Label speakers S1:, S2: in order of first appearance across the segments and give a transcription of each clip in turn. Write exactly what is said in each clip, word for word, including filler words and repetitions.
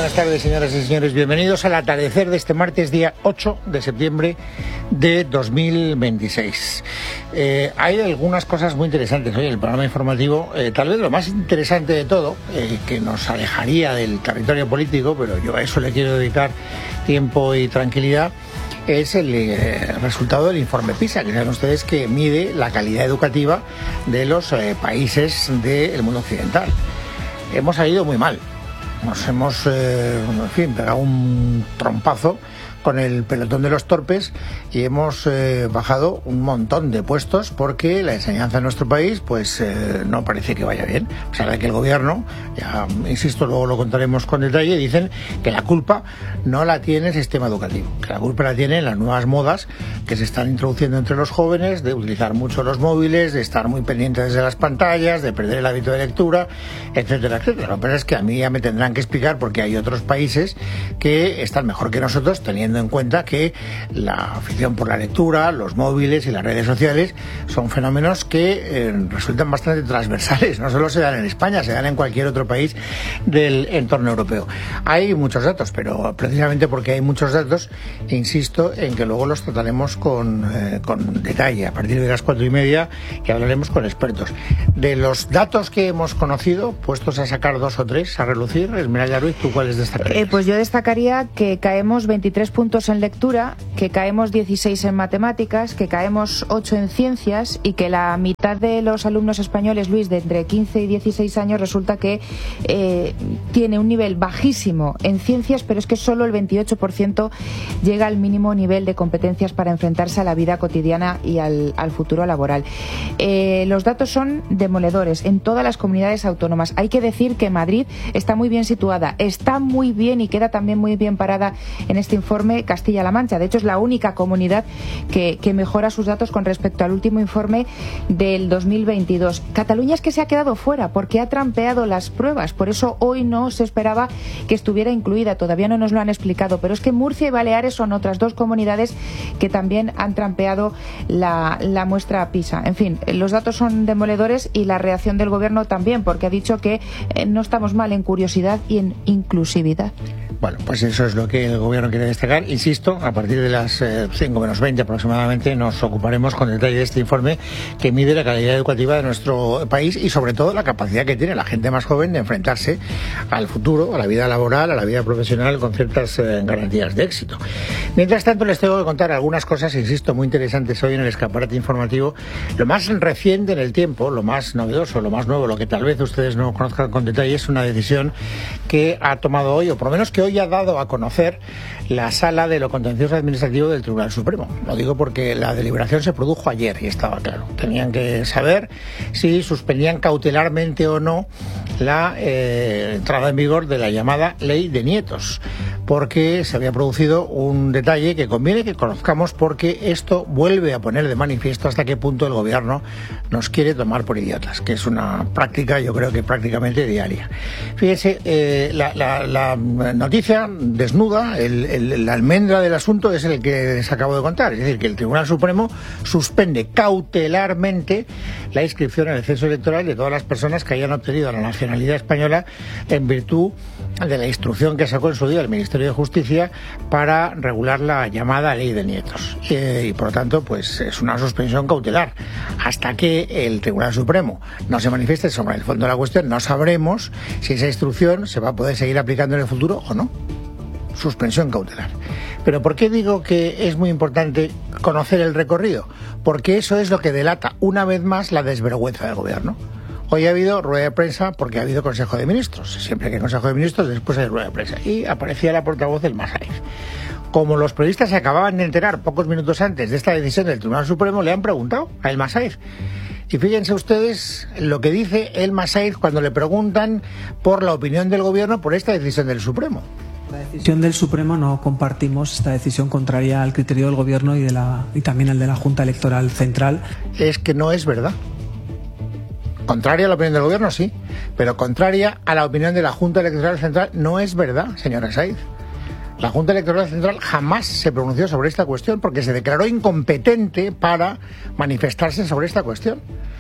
S1: buenas tardes, señoras y señores. Bienvenidos al atardecer de este martes, día ocho de septiembre de dos mil veintiséis. Eh, hay algunas cosas muy interesantes hoy en el programa informativo. Eh, tal vez lo más interesante de todo, eh, que nos alejaría del territorio político, pero yo a eso le quiero dedicar tiempo y tranquilidad, es el eh, resultado del informe PISA, que saben ustedes que mide la calidad educativa de los eh, países del mundo occidental. Hemos salido muy mal. Nos hemos, eh, en fin, pegado un trompazo con el pelotón de los torpes y hemos eh, bajado un montón de puestos porque la enseñanza en nuestro país pues eh, no parece que vaya bien. O sea, que el gobierno, ya insisto, luego lo contaremos con detalle, dicen que la culpa no la tiene el sistema educativo, que la culpa la tienen las nuevas modas que se están introduciendo entre los jóvenes, de utilizar mucho los móviles, de estar muy pendientes de las pantallas, de perder el hábito de lectura, etcétera, etcétera. Lo que pasa es que a mí ya me tendrán que explicar porque hay otros países que están mejor que nosotros, teniendo en cuenta que la afición por la lectura, los móviles y las redes sociales son fenómenos que eh, resultan bastante transversales. No solo se dan en España, se dan en cualquier otro país del entorno europeo. Hay muchos datos, pero precisamente porque hay muchos datos, insisto en que luego los trataremos con, eh, con detalle a partir de las cuatro y media, que hablaremos con expertos. De los datos que hemos conocido, puestos a sacar dos o tres a relucir, Esmeralda Ruiz, ¿tú cuáles destacarías?
S2: Eh, pues yo destacaría que caemos veintitrés puntos en lectura, que caemos dieciséis en matemáticas, que caemos ocho en ciencias y que la mitad de los alumnos españoles, Luis, de entre quince y dieciséis años, resulta que eh, tiene un nivel bajísimo en ciencias, pero es que solo el veintiocho por ciento llega al mínimo nivel de competencias para enfrentarse a la vida cotidiana y al, al futuro laboral. Eh, los datos son demoledores en todas las comunidades autónomas. Hay que decir que Madrid está muy bien situada, está muy bien y queda también muy bien parada en este informe Castilla-La Mancha. De hecho, es la única comunidad que, que mejora sus datos con respecto al último informe del dos mil veintidós. Cataluña es que se ha quedado fuera porque ha trampeado las pruebas. Por eso hoy no se esperaba que estuviera incluida. Todavía no nos lo han explicado. Pero es que Murcia y Baleares son otras dos comunidades que también han trampeado la, la muestra PISA. En fin, los datos son demoledores y la reacción del gobierno también, porque ha dicho que eh, no estamos mal en curiosidad y en inclusividad.
S1: Bueno, pues eso es lo que el gobierno quiere destacar. Insisto, a partir de las eh, cinco menos veinte aproximadamente nos ocuparemos con detalle de este informe que mide la calidad educativa de nuestro país y sobre todo la capacidad que tiene la gente más joven de enfrentarse al futuro, a la vida laboral, a la vida profesional con ciertas eh, garantías de éxito. Mientras tanto, les tengo que contar algunas cosas, insisto, muy interesantes hoy en el escaparate informativo. Lo más reciente en el tiempo, lo más novedoso, lo más nuevo, lo que tal vez ustedes no conozcan con detalle, es una decisión que ha tomado hoy, o por lo menos que hoy ha dado a conocer la Sala de lo Contencioso Administrativo del Tribunal Supremo. Lo digo porque la deliberación se produjo ayer y estaba claro. Tenían que saber si suspendían cautelarmente o no la eh, entrada en vigor de la llamada Ley de Nietos, porque se había producido un detalle que conviene que conozcamos, porque esto vuelve a poner de manifiesto hasta qué punto el gobierno nos quiere tomar por idiotas, que es una práctica, yo creo que prácticamente diaria. Fíjese, eh, la, la, la noticia desnuda, el, el, la almendra del asunto es el que les acabo de contar, es decir, que el Tribunal Supremo suspende cautelarmente la inscripción en el censo electoral de todas las personas que hayan obtenido la nacionalidad española en virtud de la instrucción que sacó en su día el Ministerio de Justicia para regular la llamada Ley de Nietos. Eh, y por lo tanto, pues es una suspensión cautelar. Hasta que el Tribunal Supremo no se manifieste sobre el fondo de la cuestión, no sabremos si esa instrucción se va a poder seguir aplicando en el futuro o no. Suspensión cautelar. Pero ¿por qué digo que es muy importante conocer el recorrido? Porque eso es lo que delata una vez más la desvergüenza del gobierno. Hoy ha habido rueda de prensa porque ha habido Consejo de Ministros. Siempre que hay Consejo de Ministros, después hay rueda de prensa. Y aparecía la portavoz del Masaif. Como los periodistas se acababan de enterar pocos minutos antes de esta decisión del Tribunal Supremo, le han preguntado a el Masaif. Y fíjense ustedes lo que dice el Masaif cuando le preguntan por la opinión del gobierno por esta decisión del Supremo.
S3: La decisión del Supremo no compartimos esta decisión contraria al criterio del Gobierno y, de la, y también al de la Junta Electoral Central.
S1: Es que no es verdad. Contraria a la opinión del Gobierno, sí, pero contraria a la opinión de la Junta Electoral Central no es verdad, señora Saiz. La Junta Electoral Central jamás se pronunció sobre esta cuestión porque se declaró incompetente para manifestarse sobre esta cuestión.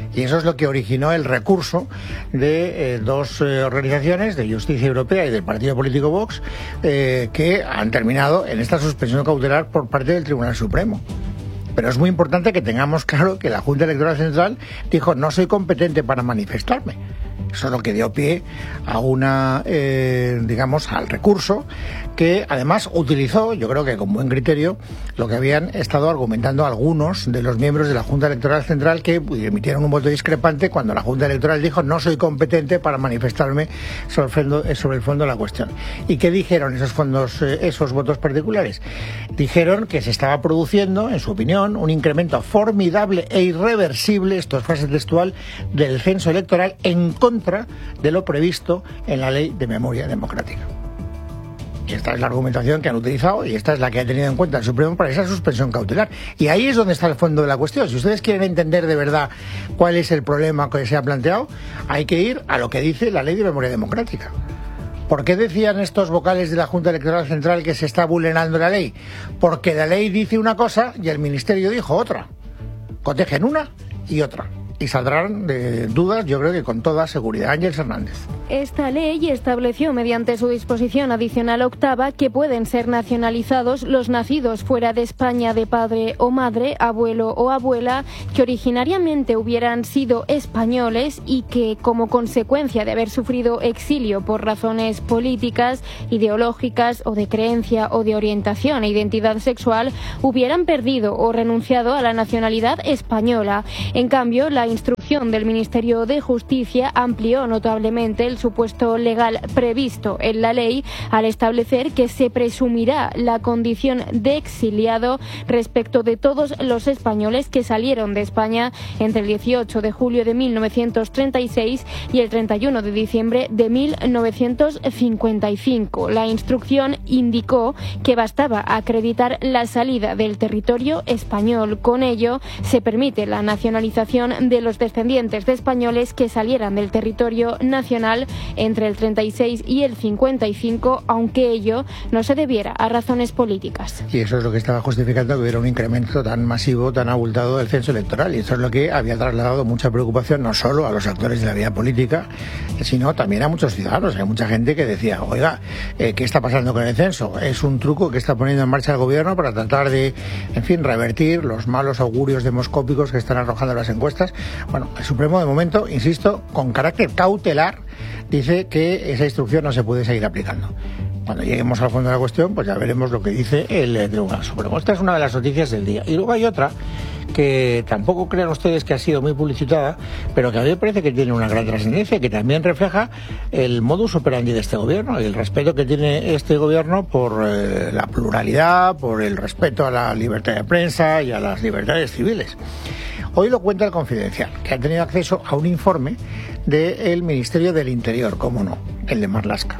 S1: Y eso es lo que originó el recurso de eh, dos eh, organizaciones, de Justicia Europea y del partido político Vox, eh, que han terminado en esta suspensión cautelar por parte del Tribunal Supremo. Pero es muy importante que tengamos claro que la Junta Electoral Central dijo no soy competente para manifestarme. Eso es lo que dio pie a una, eh, digamos, al recurso que además utilizó, yo creo que con buen criterio, lo que habían estado argumentando algunos de los miembros de la Junta Electoral Central que emitieron un voto discrepante cuando la Junta Electoral dijo no soy competente para manifestarme sobre el fondo, sobre el fondo de la cuestión. ¿Y qué dijeron esos fondos, eh, esos votos particulares? Dijeron que se estaba produciendo, en su opinión, un incremento formidable e irreversible, esto es frase textual, del censo electoral en contra de lo previsto en la Ley de Memoria Democrática. Y esta es la argumentación que han utilizado y esta es la que ha tenido en cuenta el Supremo para esa suspensión cautelar. Y ahí es donde está el fondo de la cuestión. Si ustedes quieren entender de verdad cuál es el problema que se ha planteado, hay que ir a lo que dice la Ley de Memoria Democrática. ¿Por qué decían estos vocales de la Junta Electoral Central que se está vulnerando la ley? Porque la ley dice una cosa y el Ministerio dijo otra. Cotejen una y otra. Y saldrán de dudas, yo creo que con toda seguridad. Ángel Hernández.
S4: Esta ley estableció mediante su disposición adicional octava que pueden ser nacionalizados los nacidos fuera de España de padre o madre, abuelo o abuela, que originariamente hubieran sido españoles y que, como consecuencia de haber sufrido exilio por razones políticas, ideológicas o de creencia o de orientación e identidad sexual, hubieran perdido o renunciado a la nacionalidad española. En cambio, la instrucción del Ministerio de Justicia amplió notablemente el supuesto legal previsto en la ley al establecer que se presumirá la condición de exiliado respecto de todos los españoles que salieron de España entre el dieciocho de julio de mil novecientos treinta y seis y el treinta y uno de diciembre de mil novecientos cincuenta y cinco. La instrucción indicó que bastaba acreditar la salida del territorio español. Con ello, se permite la nacionalización de los descendientes de españoles que salieran del territorio nacional entre el treinta y seis y el cincuenta y cinco, aunque ello no se debiera a razones políticas.
S1: Y eso es lo que estaba justificando que hubiera un incremento tan masivo, tan abultado del censo electoral. Y eso es lo que había trasladado mucha preocupación no solo a los actores de la vida política, sino también a muchos ciudadanos. Hay mucha gente que decía, oiga, eh, ¿qué está pasando con el censo? Es un truco que está poniendo en marcha el gobierno para tratar de, en fin, revertir los malos augurios demoscópicos que están arrojando las encuestas. Bueno, el Supremo de momento, insisto, con carácter cautelar, dice que esa instrucción no se puede seguir aplicando. Cuando lleguemos al fondo de la cuestión, pues ya veremos lo que dice el Tribunal Supremo. Esta es una de las noticias del día. Y luego hay otra que tampoco crean ustedes que ha sido muy publicitada, pero que a mí me parece que tiene una gran trascendencia y que también refleja el modus operandi de este gobierno y el respeto que tiene este gobierno por eh, la pluralidad, por el respeto a la libertad de prensa y a las libertades civiles. Hoy lo cuenta el Confidencial, que ha tenido acceso a un informe del Ministerio del Interior, cómo no, el de Marlaska.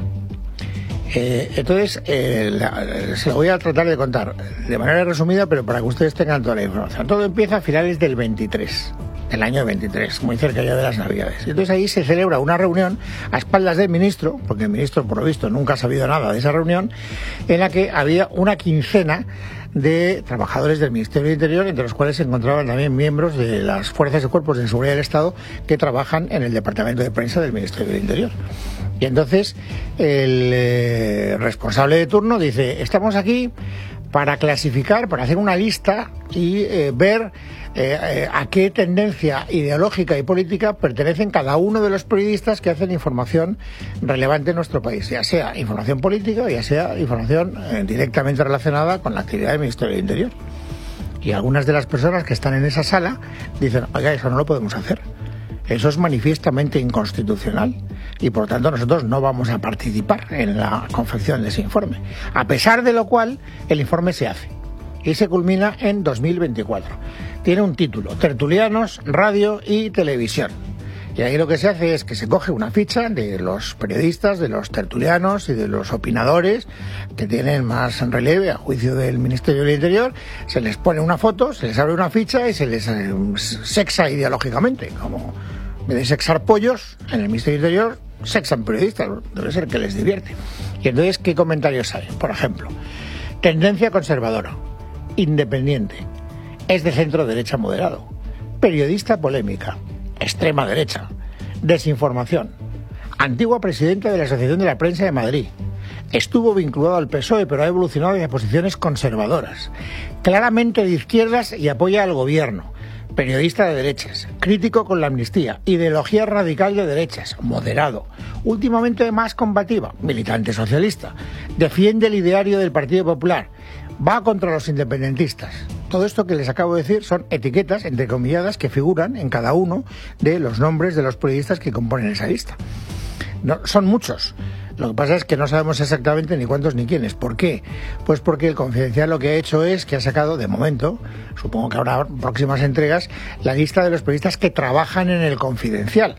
S1: Eh, entonces, eh, la, se lo voy a tratar de contar de manera resumida, pero para que ustedes tengan toda la información. Todo empieza a finales del veintitrés, del año veintitrés, muy cerca ya de las Navidades. Entonces ahí se celebra una reunión a espaldas del ministro, porque el ministro, por lo visto, nunca ha sabido nada de esa reunión, en la que había una quincena de trabajadores del Ministerio del Interior, entre los cuales se encontraban también miembros de las fuerzas y cuerpos de seguridad del Estado que trabajan en el Departamento de Prensa del Ministerio del Interior. Y entonces el eh, responsable de turno dice, estamos aquí para clasificar, para hacer una lista y eh, ver eh, eh, a qué tendencia ideológica y política pertenecen cada uno de los periodistas que hacen información relevante en nuestro país, ya sea información política, ya sea información eh, directamente relacionada con la actividad del Ministerio del Interior. Y algunas de las personas que están en esa sala dicen, oiga, eso no lo podemos hacer. Eso es manifiestamente inconstitucional y por tanto nosotros no vamos a participar en la confección de ese informe. A pesar de lo cual, el informe se hace y se culmina en dos mil veinticuatro. Tiene un título, Tertulianos, Radio y Televisión. Y ahí lo que se hace es que se coge una ficha de los periodistas, de los tertulianos y de los opinadores que tienen más relieve a juicio del Ministerio del Interior, se les pone una foto, se les abre una ficha y se les eh, sexa ideológicamente, como en vez de sexar pollos en el Ministerio del Interior, sexan periodistas, debe ser que les divierte. Y entonces, ¿qué comentarios hay? Por ejemplo, tendencia conservadora, independiente, es de centro derecha moderado, periodista polémica, extrema derecha, desinformación, antigua presidenta de la Asociación de la Prensa de Madrid, estuvo vinculado al P S O E pero ha evolucionado hacia posiciones conservadoras, claramente de izquierdas y apoya al gobierno, periodista de derechas, crítico con la amnistía, ideología radical de derechas, moderado, últimamente más combativa, militante socialista, defiende el ideario del Partido Popular, va contra los independentistas. Todo esto que les acabo de decir son etiquetas, entrecomilladas, que figuran en cada uno de los nombres de los periodistas que componen esa lista. No, son muchos. Lo que pasa es que no sabemos exactamente ni cuántos ni quiénes. ¿Por qué? Pues porque el Confidencial lo que ha hecho es que ha sacado, de momento, supongo que habrá próximas entregas, la lista de los periodistas que trabajan en el Confidencial.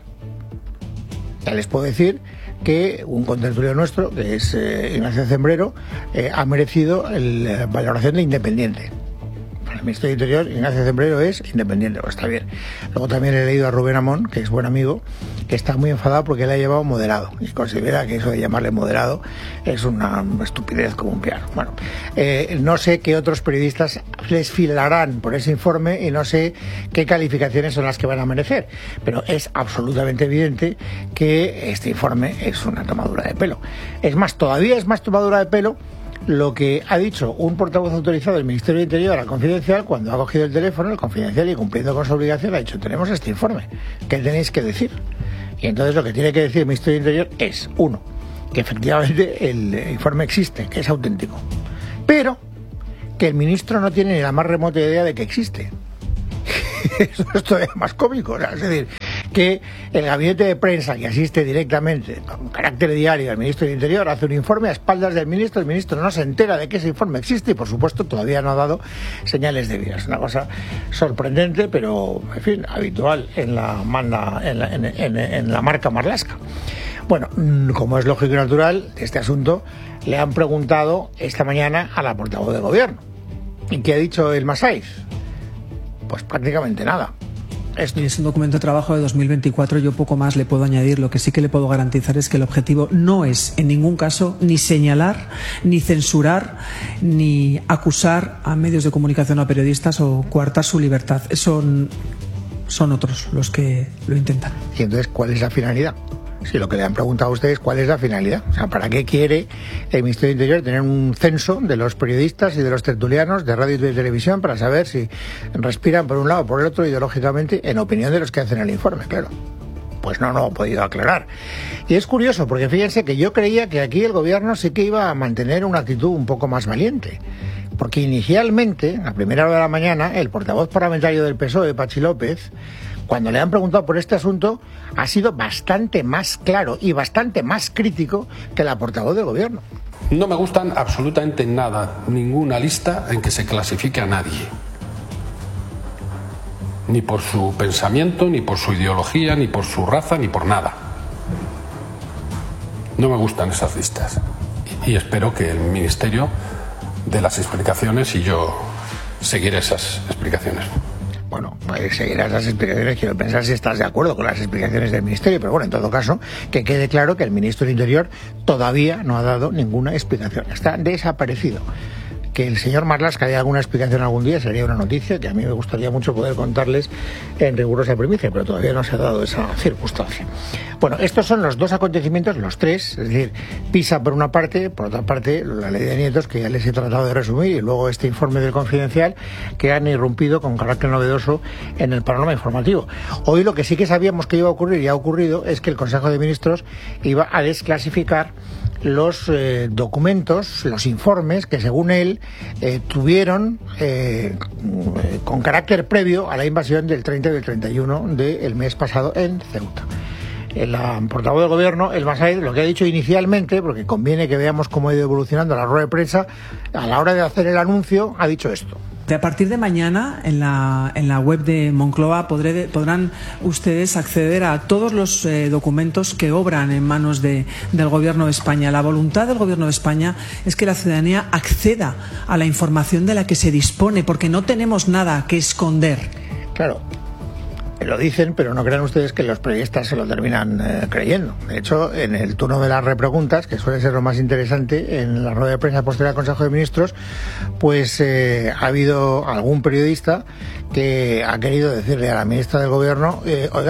S1: Ya les puedo decir que un contertulio nuestro, que es eh, Ignacio Zembrero, eh, ha merecido la valoración de independiente. Para el Ministerio de Interior, Ignacio Zembrero es independiente, pues está bien. Luego también he leído a Rubén Amón, que es buen amigo, que está muy enfadado porque le ha llevado moderado y considera que eso de llamarle moderado es una estupidez como un piano. Bueno, eh, no sé qué otros periodistas les filarán por ese informe y no sé qué calificaciones son las que van a merecer, pero es absolutamente evidente que este informe es una tomadura de pelo. Es más, todavía es más tomadura de pelo lo que ha dicho un portavoz autorizado del Ministerio de Interior al Confidencial cuando ha cogido el teléfono, el Confidencial, y cumpliendo con su obligación ha dicho: tenemos este informe, ¿qué tenéis que decir? Y entonces lo que tiene que decir el Ministerio de Interior es, uno, que efectivamente el informe existe, que es auténtico, pero que el ministro no tiene ni la más remota idea de que existe. Eso es todavía más cómico, ¿no? Es decir, que el gabinete de prensa que asiste directamente con carácter diario al ministro del Interior hace un informe a espaldas del ministro, el ministro no se entera de que ese informe existe y por supuesto todavía no ha dado señales de vida. Es una cosa sorprendente, pero en fin, habitual en la, manda, en la, en, en, en la marca Marlaska. Bueno, como es lógico y natural, de este asunto le han preguntado esta mañana a la portavoz del gobierno. ¿Y qué ha dicho el Masaiz? Pues prácticamente nada. Esto.
S3: Es un documento de trabajo de dos mil veinticuatro, yo poco más le puedo añadir. Lo que sí que le puedo garantizar es que el objetivo no es en ningún caso ni señalar, ni censurar, ni acusar a medios de comunicación o a periodistas o coartar su libertad. Son, son otros los que lo intentan.
S1: Y entonces, ¿cuál es la finalidad? Si lo que le han preguntado a ustedes, ¿cuál es la finalidad? O sea, ¿para qué quiere el Ministerio de Interior tener un censo de los periodistas y de los tertulianos de radio y de televisión para saber si respiran por un lado o por el otro ideológicamente, en opinión de los que hacen el informe? Claro. Pues no, no ha podido aclarar. Y es curioso, porque fíjense que yo creía que aquí el gobierno sí que iba a mantener una actitud un poco más valiente. Porque inicialmente, a primera hora de la mañana, el portavoz parlamentario del P S O E, Pachi López, cuando le han preguntado por este asunto, ha sido bastante más claro y bastante más crítico que la portavoz del gobierno.
S5: No me gustan absolutamente nada, ninguna lista en que se clasifique a nadie. Ni por su pensamiento, ni por su ideología, ni por su raza, ni por nada. No me gustan esas listas. Y espero que el Ministerio dé las explicaciones y yo seguiré esas explicaciones.
S1: Bueno, pues seguirás las explicaciones, quiero pensar si estás de acuerdo con las explicaciones del Ministerio, pero bueno, en todo caso, que quede claro que el Ministro del Interior todavía no ha dado ninguna explicación, está desaparecido. Que el señor Marlaska dé alguna explicación algún día sería una noticia que a mí me gustaría mucho poder contarles en rigurosa primicia, pero todavía no se ha dado esa circunstancia. Bueno, estos son los dos acontecimientos, los tres, es decir, Pisa por una parte, por otra parte la ley de nietos, que ya les he tratado de resumir, y luego este informe del Confidencial, que han irrumpido con carácter novedoso en el panorama informativo. Hoy lo que sí que sabíamos que iba a ocurrir y ha ocurrido es que el Consejo de Ministros iba a desclasificar los eh, documentos, los informes que según él eh, tuvieron eh, con carácter previo a la invasión del treinta y del treinta y uno del mes pasado en Ceuta. El portavoz del gobierno, el Masaiz, lo que ha dicho inicialmente, porque conviene que veamos cómo ha ido evolucionando la rueda de prensa, a la hora de hacer el anuncio ha dicho esto.
S3: A partir de mañana, en la, en la web de Moncloa, podré, podrán ustedes acceder a todos los eh, documentos que obran en manos de, del Gobierno de España. La voluntad del Gobierno de España es que la ciudadanía acceda a la información de la que se dispone, porque no tenemos nada que esconder.
S1: Claro. Lo dicen, pero no crean ustedes que los periodistas se lo terminan eh, creyendo. De hecho, en el turno de las repreguntas, que suele ser lo más interesante, en la rueda de prensa posterior al Consejo de Ministros, pues eh, ha habido algún periodista que ha querido decirle a la ministra del Gobierno, eh, oiga,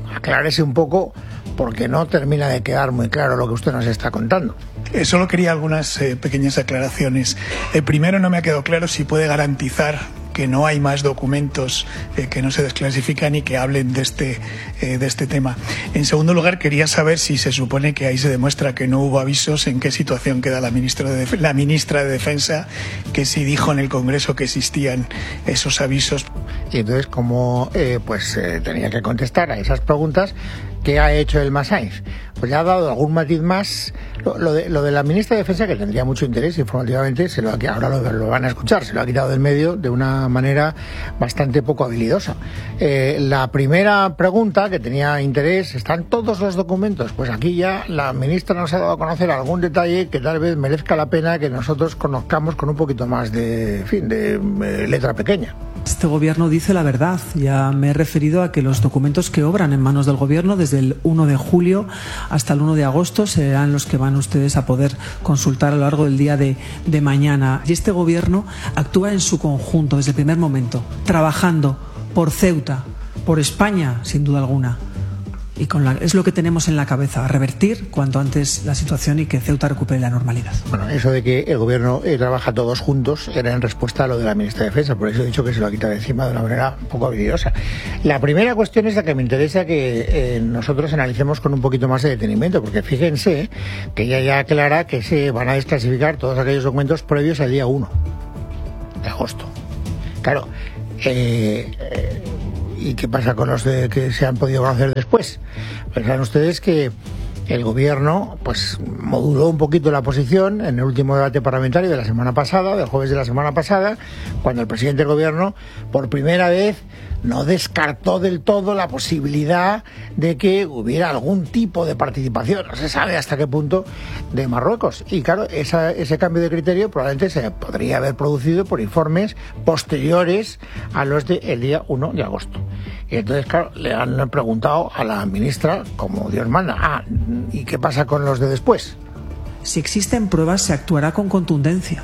S1: aclárese un poco porque no termina de quedar muy claro lo que usted nos está contando.
S6: Eh, solo quería algunas eh, pequeñas aclaraciones. Eh, primero, no me ha quedado claro si puede garantizar que no hay más documentos eh, que no se desclasifican y que hablen de este, eh, de este tema. En segundo lugar, quería saber si se supone que ahí se demuestra que no hubo avisos, en qué situación queda la ministra de, la ministra de Defensa, que si dijo en el Congreso que existían esos avisos.
S1: Y entonces, como eh, pues eh, tenía que contestar a esas preguntas, ¿qué ha hecho el Masáenz? Pues ya ha dado algún matiz más. Lo, lo, de, lo de la ministra de Defensa, que tendría mucho interés informativamente, se lo ha, ahora lo, lo van a escuchar, se lo ha quitado del medio de una manera bastante poco habilidosa. Eh, la primera pregunta, que tenía interés, ¿están todos los documentos? Pues aquí ya la ministra nos ha dado a conocer algún detalle que tal vez merezca la pena que nosotros conozcamos con un poquito más de, en fin, de eh, letra pequeña.
S3: Este gobierno dice la verdad. Ya me he referido a que los documentos que obran en manos del gobierno desde el uno de julio hasta el uno de agosto serán los que van ustedes a poder consultar a lo largo del día de, de mañana. Y este gobierno actúa en su conjunto desde el primer momento, trabajando por Ceuta, por España, sin duda alguna. Y con la, es lo que tenemos en la cabeza, revertir cuanto antes la situación y que Ceuta recupere la normalidad.
S1: Bueno, eso de que el gobierno eh, trabaja todos juntos era en respuesta a lo de la ministra de Defensa, por eso he dicho que se lo ha quitado de encima de una manera un poco habilidosa. La primera cuestión es la que me interesa que eh, nosotros analicemos con un poquito más de detenimiento, porque fíjense que ella ya aclara que se van a desclasificar todos aquellos documentos previos al día uno de agosto. Claro, eh, eh, ¿y qué pasa con los de que se han podido conocer después? Pues saben ustedes que el gobierno pues moduló un poquito la posición en el último debate parlamentario de la semana pasada, del jueves de la semana pasada, cuando el presidente del gobierno por primera vez no descartó del todo la posibilidad de que hubiera algún tipo de participación, no se sabe hasta qué punto, de Marruecos. Y claro, esa, ese cambio de criterio probablemente se podría haber producido por informes posteriores a los del día uno de agosto. Y entonces, claro, le han preguntado a la ministra, como Dios manda, ah, ¿y qué pasa con los de después?
S3: Si existen pruebas, se actuará con contundencia.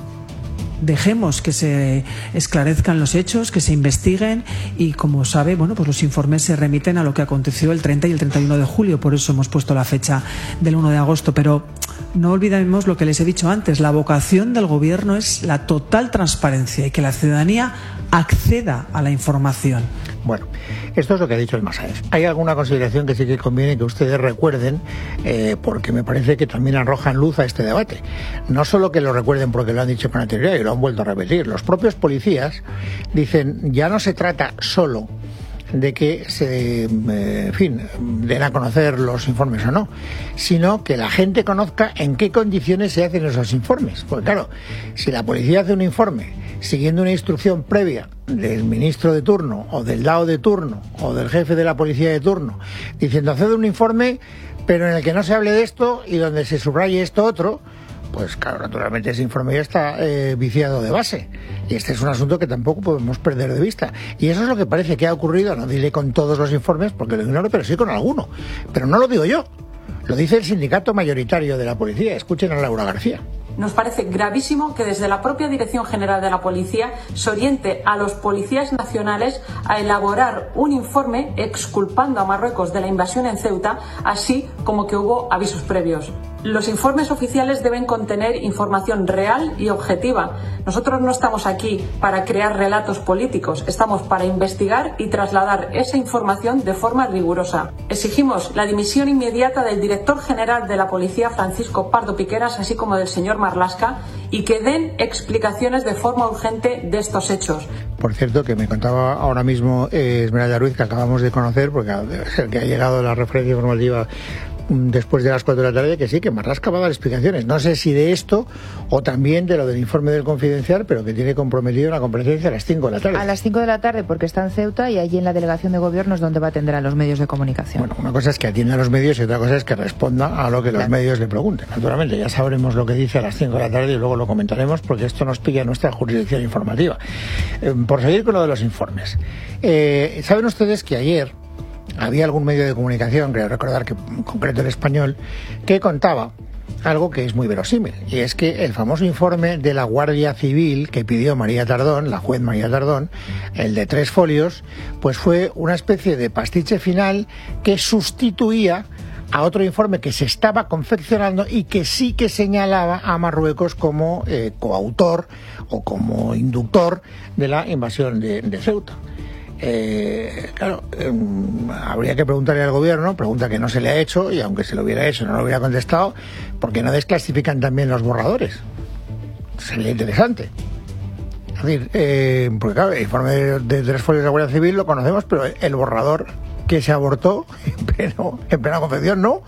S3: Dejemos que se esclarezcan los hechos, que se investiguen y, como sabe, bueno, pues los informes se remiten a lo que aconteció el treinta y el treinta y uno de julio, por eso hemos puesto la fecha del uno de agosto. Pero no olvidemos lo que les he dicho antes, la vocación del gobierno es la total transparencia y que la ciudadanía acceda a la información.
S1: Bueno, esto es lo que ha dicho el Masáenz. Hay alguna consideración que sí que conviene que ustedes recuerden, eh, porque me parece que también arrojan luz a este debate. No solo que lo recuerden porque lo han dicho con anterioridad y lo han vuelto a repetir. Los propios policías dicen, ya no se trata solo de que se, eh, en fin, den a conocer los informes o no, sino que la gente conozca en qué condiciones se hacen esos informes. Porque claro, si la policía hace un informe siguiendo una instrucción previa del ministro de turno o del D A O de turno o del jefe de la policía de turno, diciendo haced un informe pero en el que no se hable de esto y donde se subraye esto otro, pues claro, naturalmente ese informe ya está eh, viciado de base. Y este es un asunto que tampoco podemos perder de vista. Y eso es lo que parece que ha ocurrido, no diré con todos los informes, porque lo ignoro, pero sí con alguno. Pero no lo digo yo, lo dice el sindicato mayoritario de la policía. Escuchen a Laura García.
S7: Nos parece gravísimo que desde la propia Dirección General de la Policía se oriente a los policías nacionales a elaborar un informe exculpando a Marruecos de la invasión en Ceuta, así como que hubo avisos previos. Los informes oficiales deben contener información real y objetiva. Nosotros no estamos aquí para crear relatos políticos, estamos para investigar y trasladar esa información de forma rigurosa. Exigimos la dimisión inmediata del director general de la Policía, Francisco Pardo Piqueras, así como del señor Marlaska, y que den explicaciones de forma urgente de estos hechos.
S1: Por cierto, que me contaba ahora mismo eh, Esmeralda Ruiz, que acabamos de conocer, porque debe ser que ha llegado la referencia informativa después de las cuatro de la tarde, que sí, que Marlaska va a dar explicaciones. No sé si de esto o también de lo del informe del Confidencial, pero que tiene comprometido una comparecencia a las cinco de la tarde.
S2: A las cinco de la tarde, porque está en Ceuta y allí en la delegación de gobierno es donde va a atender a los medios de comunicación.
S1: Bueno, una cosa es que atienda a los medios y otra cosa es que responda a lo que claro. los medios le pregunten. Naturalmente, ya sabremos lo que dice a las cinco de la tarde y luego lo comentaremos, porque esto nos pilla nuestra jurisdicción informativa. Eh, por seguir con lo de los informes. Eh, ¿Saben ustedes que ayer había algún medio de comunicación, creo recordar que en concreto el Español, que contaba algo que es muy verosímil, y es que el famoso informe de la Guardia Civil que pidió María Tardón, la juez María Tardón, el de tres folios, pues fue una especie de pastiche final que sustituía a otro informe que se estaba confeccionando y que sí que señalaba a Marruecos como eh, coautor o como inductor de la invasión de, de Ceuta. Eh, claro, eh, habría que preguntarle al gobierno, pregunta que no se le ha hecho, y aunque se lo hubiera hecho no lo hubiera contestado, porque no desclasifican también los borradores. Sería interesante. Es decir, eh, porque claro, el informe de, de tres folios de la Guardia Civil lo conocemos, pero el borrador que se abortó en, pleno, en plena confección, no.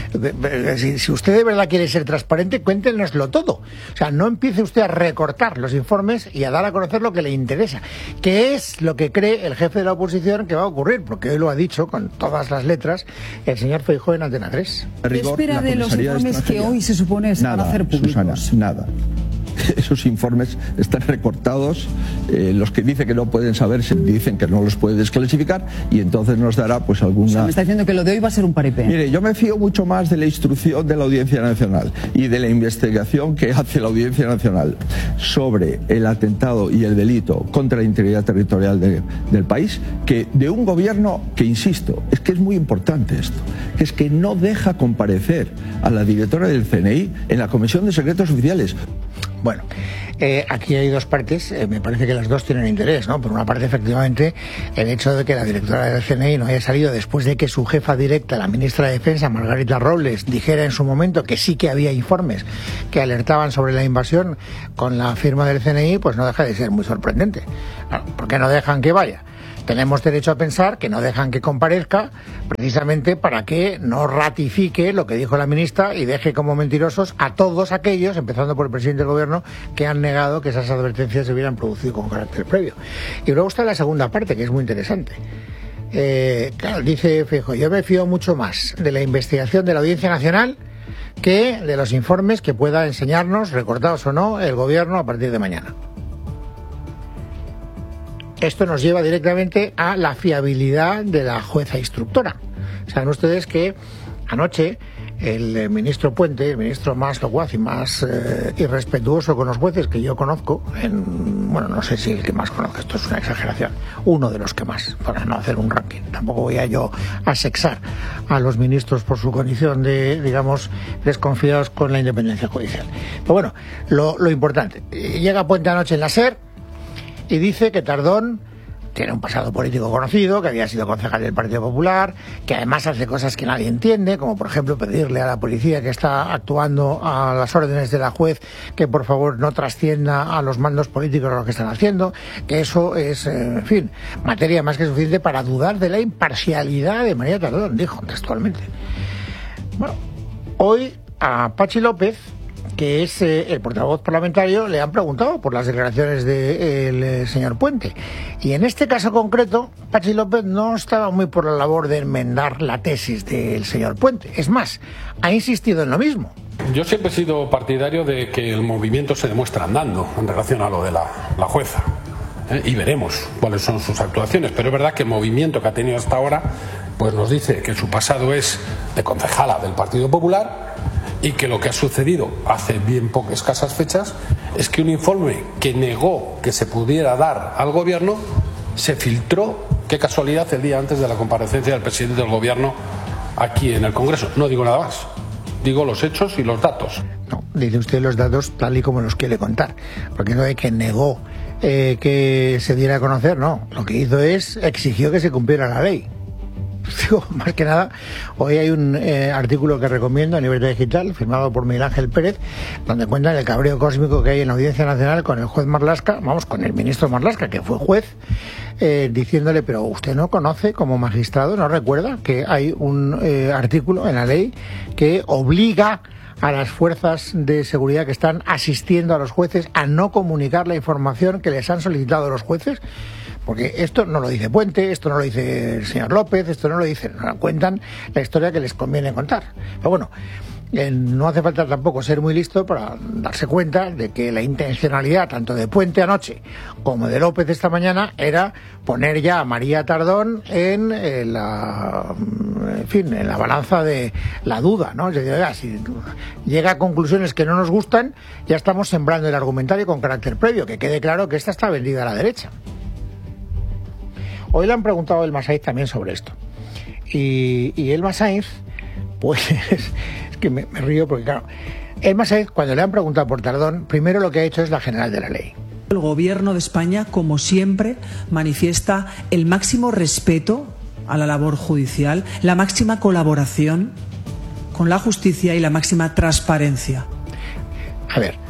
S1: Si, si usted de verdad quiere ser transparente, cuéntenoslo todo. O sea, no empiece usted a recortar los informes y a dar a conocer lo que le interesa, que es lo que cree el jefe de la oposición que va a ocurrir, porque hoy lo ha dicho con todas las letras el señor Feijóo en Antena tres.
S8: ¿Qué espera de los informes que hoy se supone se van a hacer públicos?
S9: Susana, nada. Esos informes están recortados, eh, los que dicen que no pueden saber se dicen que no los puede desclasificar, y entonces nos dará pues alguna...
S8: O sea, me está diciendo que lo de hoy va a ser un paripé.
S9: Mire, yo me fío mucho más de la instrucción de la Audiencia Nacional y de la investigación que hace la Audiencia Nacional sobre el atentado y el delito contra la integridad territorial de, del país, que de un gobierno que, insisto, es que es muy importante esto, que es que no deja comparecer a la directora del C N I en la Comisión de Secretos Oficiales.
S1: Bueno, eh, aquí hay dos partes, eh, me parece que las dos tienen interés, ¿no? Por una parte, efectivamente, el hecho de que la directora del C N I no haya salido después de que su jefa directa, la ministra de Defensa, Margarita Robles, dijera en su momento que sí que había informes que alertaban sobre la invasión con la firma del C N I, pues no deja de ser muy sorprendente. ¿Por qué no dejan que vaya? Tenemos derecho a pensar que no dejan que comparezca precisamente para que no ratifique lo que dijo la ministra y deje como mentirosos a todos aquellos, empezando por el presidente del gobierno, que han negado que esas advertencias se hubieran producido con carácter previo. Y luego está la segunda parte, que es muy interesante. Eh, claro, dice Feijóo, yo me fío mucho más de la investigación de la Audiencia Nacional que de los informes que pueda enseñarnos, recortados o no, el gobierno a partir de mañana. Esto nos lleva directamente a la fiabilidad de la jueza instructora. Saben ustedes que anoche el ministro Puente, el ministro más locuaz y más eh, irrespetuoso con los jueces que yo conozco, en, bueno, no sé si el que más conozco, esto es una exageración, uno de los que más, para no hacer un ranking. Tampoco voy a yo a sexar a los ministros por su condición de, digamos, desconfiados con la independencia judicial. Pero bueno, lo, lo importante, llega Puente anoche en la SER y dice que Tardón tiene un pasado político conocido, que había sido concejal del Partido Popular, que además hace cosas que nadie entiende, como por ejemplo pedirle a la policía que está actuando a las órdenes de la juez que por favor no trascienda a los mandos políticos lo que están haciendo, que eso es, en fin, materia más que suficiente para dudar de la imparcialidad de María Tardón, dijo textualmente. Bueno, hoy a Pachi López, que es eh, el portavoz parlamentario, le han preguntado por las declaraciones del de, eh, señor Puente. Y en este caso concreto, Pachi López no estaba muy por la labor de enmendar la tesis del señor Puente. Es más, ha insistido en lo mismo.
S5: Yo siempre he sido partidario de que el movimiento se demuestra andando en relación a lo de la, la jueza. ¿eh? Y veremos cuáles son sus actuaciones. Pero es verdad que el movimiento que ha tenido hasta ahora pues nos dice que su pasado es de concejala del Partido Popular, y que lo que ha sucedido hace bien pocas escasas fechas es que un informe que negó que se pudiera dar al gobierno se filtró, qué casualidad, el día antes de la comparecencia del presidente del gobierno aquí en el Congreso. No digo nada más, digo los hechos y los datos.
S1: No, dice usted los datos tal y como los quiere contar, porque no es que negó eh, que se diera a conocer, no, lo que hizo es exigió que se cumpliera la ley. Digo, más que nada, hoy hay un eh, artículo que recomiendo en Libertad Digital, firmado por Miguel Ángel Pérez, donde cuentan el cabreo cósmico que hay en la Audiencia Nacional con el juez Marlaska, vamos, con el ministro Marlaska, que fue juez, eh, diciéndole, pero usted no conoce como magistrado, no recuerda que hay un eh, artículo en la ley que obliga a las fuerzas de seguridad que están asistiendo a los jueces a no comunicar la información que les han solicitado los jueces. Porque esto no lo dice Puente, esto no lo dice el señor López, esto no lo dicen, no cuentan la historia que les conviene contar. Pero bueno, Eh, no hace falta tampoco ser muy listo para darse cuenta de que la intencionalidad tanto de Puente anoche como de López esta mañana era poner ya a María Tardón en, eh, la en fin, en la balanza de la duda, ¿no? Es decir, oiga, si llega a conclusiones que no nos gustan, ya estamos sembrando el argumentario con carácter previo, que quede claro que esta está vendida a la derecha. Hoy le han preguntado a Elma Sainz también sobre esto. Y, y Elma Sainz, pues, es que me, me río porque, claro, Elma Sainz, cuando le han preguntado por Tardón, primero lo que ha hecho es la general de la ley.
S3: El Gobierno de España, como siempre, manifiesta el máximo respeto a la labor judicial, la máxima colaboración con la justicia y la máxima transparencia.
S1: A ver,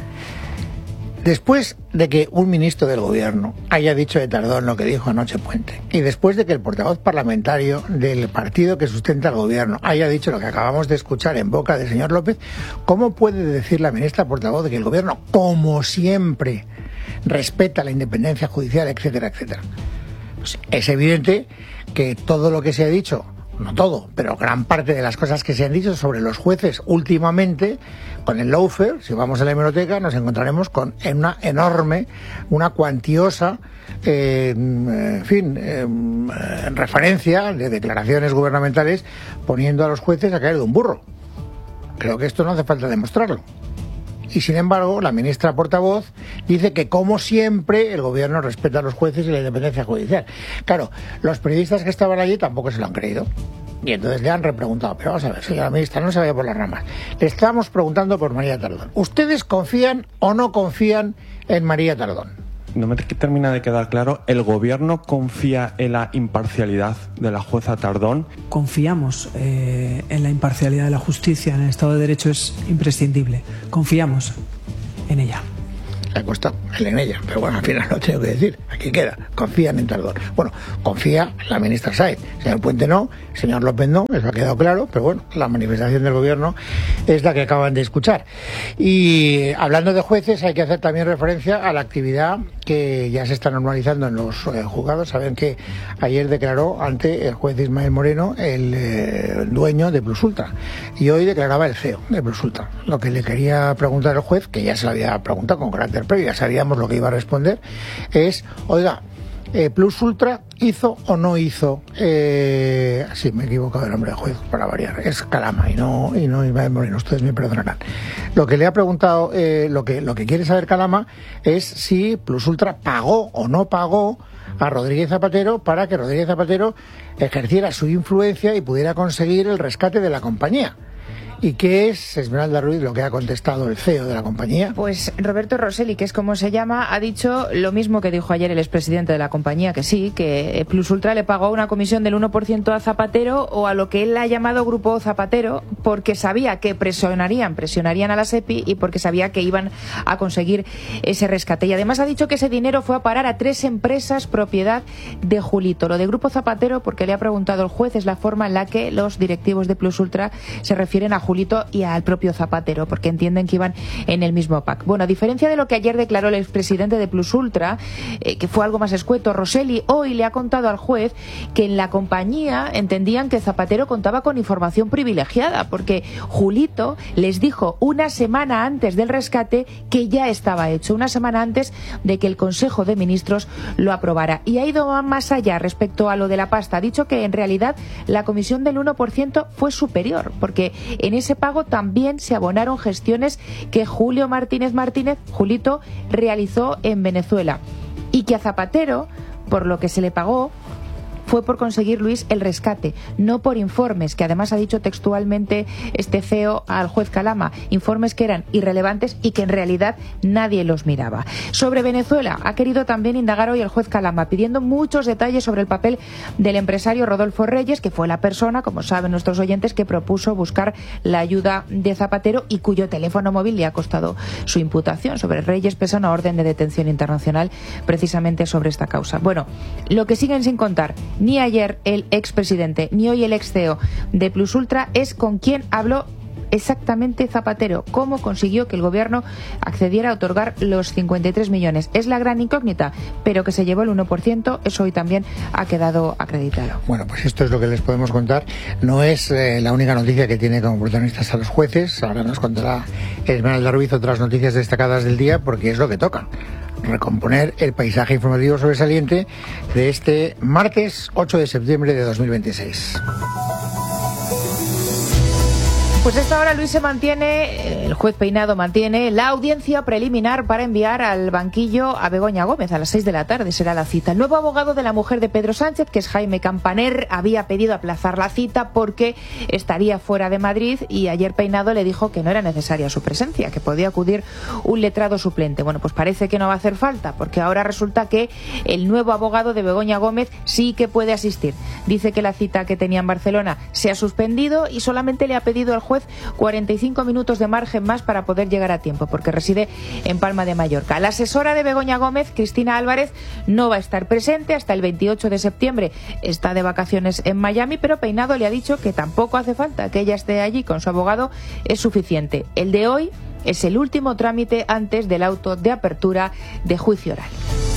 S1: después de que un ministro del Gobierno haya dicho de Tardón lo que dijo anoche Puente, y después de que el portavoz parlamentario del partido que sustenta el Gobierno haya dicho lo que acabamos de escuchar en boca del señor López, ¿cómo puede decir la ministra portavoz de que el Gobierno, como siempre, respeta la independencia judicial, etcétera, etcétera? Pues es evidente que todo lo que se ha dicho, no todo, pero gran parte de las cosas que se han dicho sobre los jueces últimamente, con el lawfare, si vamos a la hemeroteca, nos encontraremos con una enorme, una cuantiosa, eh, en fin, eh, referencia de declaraciones gubernamentales poniendo a los jueces a caer de un burro. Creo que esto no hace falta demostrarlo. Y sin embargo, la ministra portavoz dice que, como siempre, el Gobierno respeta a los jueces y la independencia judicial. Claro, los periodistas que estaban allí tampoco se lo han creído. Y entonces le han repreguntado, pero vamos a ver, señora ministra, no se vaya por las ramas. Le estamos preguntando por María Tardón. ¿Ustedes confían o no confían en María Tardón?
S10: No me termina de quedar claro, ¿el Gobierno confía en la imparcialidad de la jueza Tardón?
S3: Confiamos eh, en la imparcialidad de la justicia, en el Estado de Derecho es imprescindible. Confiamos en ella.
S1: Le ha costado el en ella, pero bueno, al final lo tengo que decir. Aquí queda, confían en Tardón. Bueno, confía la ministra Sainz. Señor Puente no, señor López no, eso ha quedado claro, pero bueno, la manifestación del Gobierno es la que acaban de escuchar. Y hablando de jueces, hay que hacer también referencia a la actividad que ya se está normalizando en los eh, juzgados. Saben que ayer declaró ante el juez Ismael Moreno el eh, dueño de Plus Ultra, y hoy declaraba el C E O de Plus Ultra. Lo que le quería preguntar al juez, que ya se lo había preguntado con carácter previo, ya sabíamos lo que iba a responder, es, oiga, eh, Plus Ultra hizo o no hizo, eh, sí, me he equivocado el nombre del juez para variar, es Calama y no y no Ismael Moreno, ustedes me perdonarán. Lo que le ha preguntado, eh, lo que lo que quiere saber Calama es si Plus Ultra pagó o no pagó a Rodríguez Zapatero para que Rodríguez Zapatero ejerciera su influencia y pudiera conseguir el rescate de la compañía. ¿Y qué es, Esmeralda Ruiz, lo que ha contestado el C E O de la compañía?
S2: Pues Roberto Rosselli, que es como se llama, ha dicho lo mismo que dijo ayer el expresidente de la compañía, que sí, que Plus Ultra le pagó una comisión del uno por ciento a Zapatero, o a lo que él ha llamado Grupo Zapatero, porque sabía que presionarían, presionarían a la SEPI y porque sabía que iban a conseguir ese rescate. Y además ha dicho que ese dinero fue a parar a tres empresas propiedad de Julito. Lo de Grupo Zapatero, porque le ha preguntado el juez, es la forma en la que los directivos de Plus Ultra se refieren a Julito Julito y al propio Zapatero, porque entienden que iban en el mismo pack. Bueno, a diferencia de lo que ayer declaró el expresidente de Plus Ultra, eh, que fue algo más escueto, Rosselli hoy le ha contado al juez que en la compañía entendían que Zapatero contaba con información privilegiada, porque Julito les dijo una semana antes del rescate que ya estaba hecho, una semana antes de que el Consejo de Ministros lo aprobara. Y ha ido más allá respecto a lo de la pasta. Ha dicho que en realidad la comisión del uno por ciento fue superior, porque en ese pago también se abonaron gestiones que Julio Martínez Martínez, Julito, realizó en Venezuela, y que a Zapatero, por lo que se le pagó, fue por conseguir, Luis, el rescate, no por informes, que además ha dicho textualmente este C E O al juez Calama, informes que eran irrelevantes y que en realidad nadie los miraba. Sobre Venezuela ha querido también indagar hoy el juez Calama, pidiendo muchos detalles sobre el papel del empresario Rodolfo Reyes, que fue la persona, como saben nuestros oyentes, que propuso buscar la ayuda de Zapatero y cuyo teléfono móvil le ha costado su imputación. Sobre Reyes pesa una orden de detención internacional precisamente sobre esta causa. Bueno, lo que siguen sin contar ni ayer el expresidente ni hoy el ex C E O de Plus Ultra es con quién habló exactamente Zapatero? ¿Cómo consiguió que el gobierno accediera a otorgar los cincuenta y tres millones? Es la gran incógnita, pero que se llevó el uno por ciento, eso hoy también ha quedado acreditado.
S1: Bueno, pues esto es lo que les podemos contar. No es eh, la única noticia que tiene como protagonistas a los jueces. Ahora nos contará Esmeralda Ruiz otras noticias destacadas del día, porque es lo que toca: recomponer el paisaje informativo sobresaliente de este martes ocho de septiembre de dos mil veintiséis.
S2: Pues a esta hora, Luis, se mantiene, el juez Peinado mantiene la audiencia preliminar para enviar al banquillo a Begoña Gómez. A las seis de la tarde será la cita. El nuevo abogado de la mujer de Pedro Sánchez, que es Jaime Campaner, había pedido aplazar la cita porque estaría fuera de Madrid, y ayer Peinado le dijo que no era necesaria su presencia, que podía acudir un letrado suplente. Bueno, pues parece que no va a hacer falta, porque ahora resulta que el nuevo abogado de Begoña Gómez sí que puede asistir. Dice que la cita que tenía en Barcelona se ha suspendido y solamente le ha pedido al juez juez cuarenta y cinco minutos de margen más para poder llegar a tiempo, porque reside en Palma de Mallorca. La asesora de Begoña Gómez, Cristina Álvarez, no va a estar presente hasta el veintiocho de septiembre. Está de vacaciones en Miami, pero Peinado le ha dicho que tampoco hace falta que ella esté allí con su abogado, es suficiente. El de hoy es el último trámite antes del auto de apertura de juicio oral.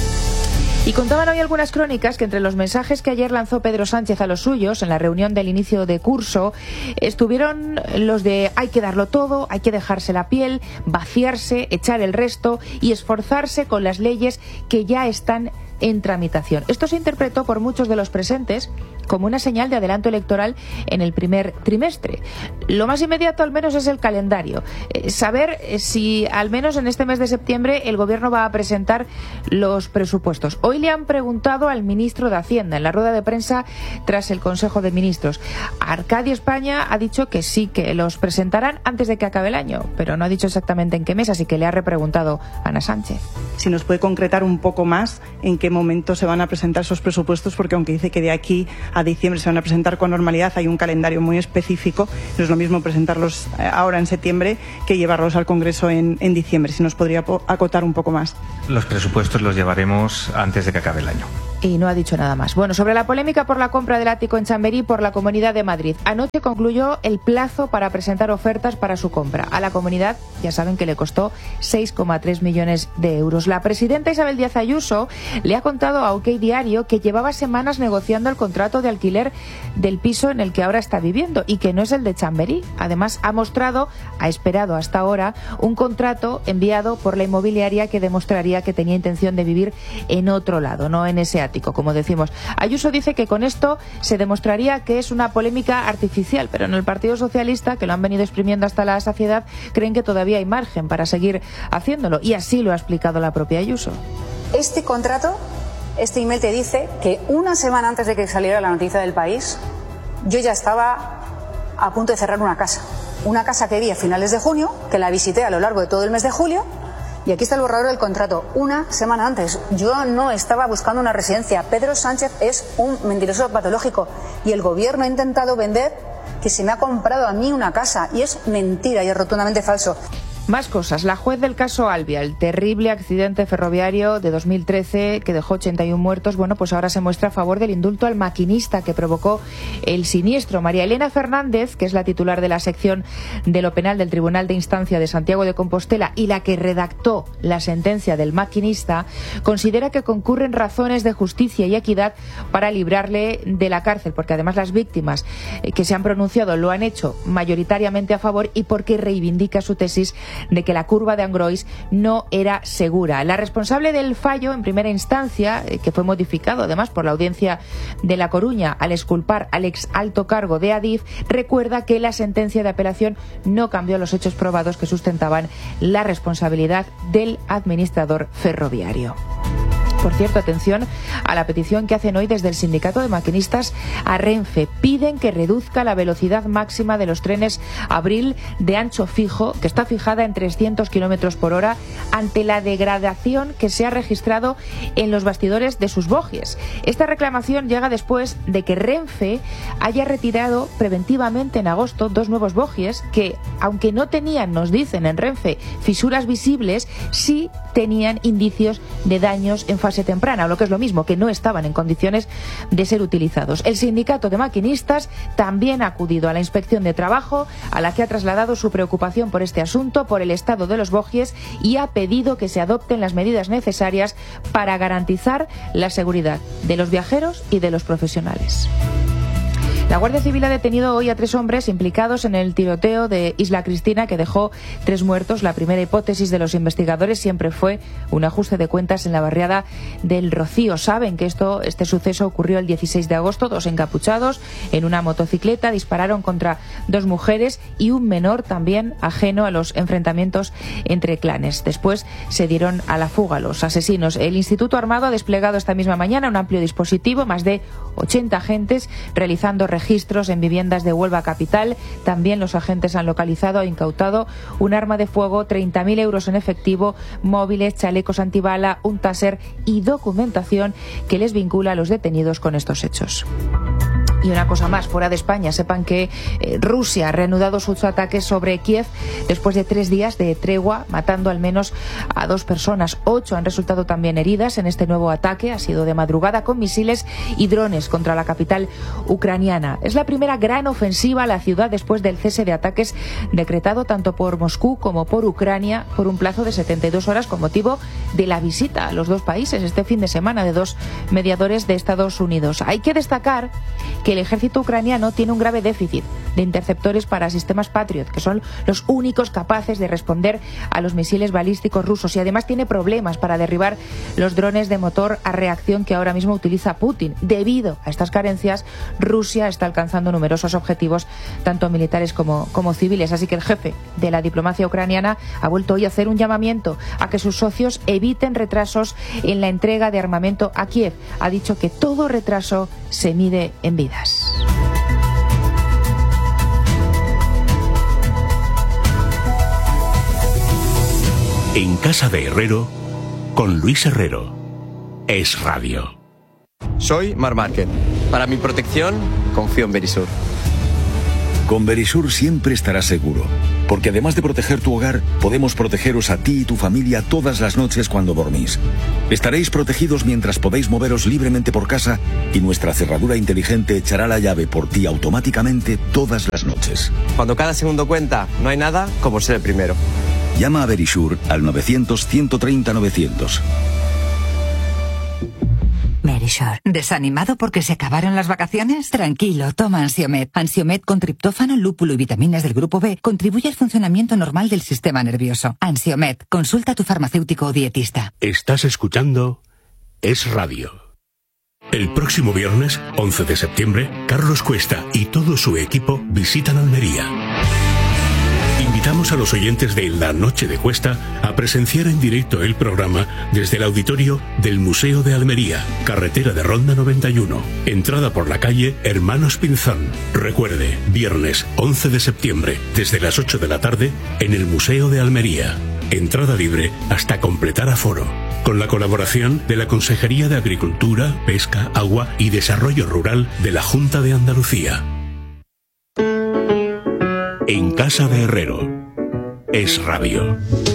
S2: Y contaban hoy algunas crónicas que entre los mensajes que ayer lanzó Pedro Sánchez a los suyos en la reunión del inicio de curso estuvieron los de hay que darlo todo, hay que dejarse la piel, vaciarse, echar el resto y esforzarse con las leyes que ya están en tramitación. Esto se interpretó por muchos de los presentes como una señal de adelanto electoral en el primer trimestre. Lo más inmediato al menos es el calendario. Eh, saber si al menos en este mes de septiembre el gobierno va a presentar los presupuestos. Hoy le han preguntado al ministro de Hacienda en la rueda de prensa tras el Consejo de Ministros. Arcadio España ha dicho que sí, que los presentarán antes de que acabe el año, pero no ha dicho exactamente en qué mes, así que le ha repreguntado Ana Sánchez.
S11: Si nos puede concretar un poco más en qué momento se van a presentar esos presupuestos, porque aunque dice que de aquí a diciembre se van a presentar con normalidad, hay un calendario muy específico. No es lo mismo presentarlos ahora en septiembre que llevarlos al Congreso en, en diciembre. Si nos podría acotar un poco más.
S12: Los presupuestos los llevaremos antes de que acabe el año.
S2: Y no ha dicho nada más. Bueno, sobre la polémica por la compra del ático en Chamberí por la Comunidad de Madrid. Anoche concluyó el plazo para presentar ofertas para su compra. A la comunidad, ya saben que le costó seis coma tres millones de euros. La presidenta Isabel Díaz Ayuso le ha contado a OK Diario que llevaba semanas negociando el contrato de alquiler del piso en el que ahora está viviendo y que no es el de Chamberí. Además, ha mostrado, ha esperado hasta ahora, un contrato enviado por la inmobiliaria que demostraría que tenía intención de vivir en otro lado, no en ese ático, como decimos. Ayuso dice que con esto se demostraría que es una polémica artificial, pero en el Partido Socialista, que lo han venido exprimiendo hasta la saciedad, creen que todavía hay margen para seguir haciéndolo, y así lo ha explicado la propia Ayuso.
S13: Este contrato, este email te dice que una semana antes de que saliera la noticia del País, yo ya estaba a punto de cerrar una casa. Una casa que vi a finales de junio, que la visité a lo largo de todo el mes de julio, y aquí está el borrador del contrato, una semana antes. Yo no estaba buscando una residencia. Pedro Sánchez es un mentiroso patológico y el gobierno ha intentado vender que se me ha comprado a mí una casa, y es mentira y es rotundamente falso.
S2: Más cosas. La juez del caso Albia, el terrible accidente ferroviario de dos mil trece que dejó ochenta y uno muertos, bueno, pues ahora se muestra a favor del indulto al maquinista que provocó el siniestro. María Elena Fernández, que es la titular de la sección de lo penal del Tribunal de Instancia de Santiago de Compostela y la que redactó la sentencia del maquinista, considera que concurren razones de justicia y equidad para librarle de la cárcel, porque además las víctimas que se han pronunciado lo han hecho mayoritariamente a favor y porque reivindica su tesis de que la curva de Angrois no era segura. La responsable del fallo en primera instancia, que fue modificado además por la Audiencia de La Coruña al exculpar al ex alto cargo de Adif, recuerda que la sentencia de apelación no cambió los hechos probados que sustentaban la responsabilidad del administrador ferroviario. Por cierto, atención a la petición que hacen hoy desde el sindicato de maquinistas a Renfe. Piden que reduzca la velocidad máxima de los trenes Abril de ancho fijo, que está fijada en trescientos kilómetros por hora, ante la degradación que se ha registrado en los bastidores de sus bogies. Esta reclamación llega después de que Renfe haya retirado preventivamente en agosto dos nuevos bogies que, aunque no tenían, nos dicen en Renfe, fisuras visibles, sí tenían indicios de daños en fase temprana, o lo que es lo mismo, que no estaban en condiciones de ser utilizados. El sindicato de maquinistas también ha acudido a la inspección de trabajo, a la que ha trasladado su preocupación por este asunto, por el estado de los bogies, y ha pedido que se adopten las medidas necesarias para garantizar la seguridad de los viajeros y de los profesionales. La Guardia Civil ha detenido hoy a tres hombres implicados en el tiroteo de Isla Cristina que dejó tres muertos. La primera hipótesis de los investigadores siempre fue un ajuste de cuentas en la barriada del Rocío. Saben que esto, este suceso ocurrió el dieciséis de agosto. Dos encapuchados en una motocicleta dispararon contra dos mujeres y un menor también ajeno a los enfrentamientos entre clanes. Después se dieron a la fuga los asesinos. El Instituto Armado ha desplegado esta misma mañana un amplio dispositivo, más de ochenta agentes realizando registros en viviendas de Huelva capital. También los agentes han localizado e incautado un arma de fuego, treinta mil euros en efectivo, móviles, chalecos antibala, un taser y documentación que les vincula a los detenidos con estos hechos. Y una cosa más, fuera de España, sepan que eh, Rusia ha reanudado sus ataques sobre Kiev después de tres días de tregua, matando al menos a dos personas. Ocho han resultado también heridas en este nuevo ataque. Ha sido de madrugada con misiles y drones contra la capital ucraniana. Es la primera gran ofensiva a la ciudad después del cese de ataques decretado tanto por Moscú como por Ucrania por un plazo de setenta y dos horas con motivo de la visita a los dos países este fin de semana de dos mediadores de Estados Unidos. Hay que destacar que el ejército ucraniano tiene un grave déficit de interceptores para sistemas Patriot, que son los únicos capaces de responder a los misiles balísticos rusos, y además tiene problemas para derribar los drones de motor a reacción que ahora mismo utiliza Putin. Debido a estas carencias, Rusia está alcanzando numerosos objetivos, tanto militares como, como civiles. Así que el jefe de la diplomacia ucraniana ha vuelto hoy a hacer un llamamiento a que sus socios eviten retrasos en la entrega de armamento a Kiev. Ha dicho que todo retraso se mide en vidas.
S14: En casa de Herrero, con Luis Herrero. Es Radio.
S15: Soy Mar Márquez. Para mi protección, confío en Verisur.
S16: Con Verisur siempre estarás seguro, porque además de proteger tu hogar, podemos protegeros a ti y tu familia todas las noches cuando dormís. Estaréis protegidos mientras podéis moveros libremente por casa y nuestra cerradura inteligente echará la llave por ti automáticamente todas las noches.
S15: Cuando cada segundo cuenta, no hay nada como ser el primero.
S16: Llama a Verisur al novecientos, ciento treinta, novecientos.
S17: Verisur. ¿Desanimado porque se acabaron las vacaciones? Tranquilo, toma Ansiomed. Ansiomed con triptófano, lúpulo y vitaminas del grupo B contribuye al funcionamiento normal del sistema nervioso. Ansiomed. Consulta a tu farmacéutico o dietista.
S14: Estás escuchando Es Radio. El próximo viernes, once de septiembre, Carlos Cuesta y todo su equipo visitan Almería. Invitamos a los oyentes de La Noche de Cuesta a presenciar en directo el programa desde el auditorio del Museo de Almería, carretera de Ronda noventa y uno, entrada por la calle Hermanos Pinzón. Recuerde, viernes once de septiembre, desde las ocho de la tarde, en el Museo de Almería. Entrada libre hasta completar aforo. Con la colaboración de la Consejería de Agricultura, Pesca, Agua y Desarrollo Rural de la Junta de Andalucía. En casa de Herrero. Es Radio.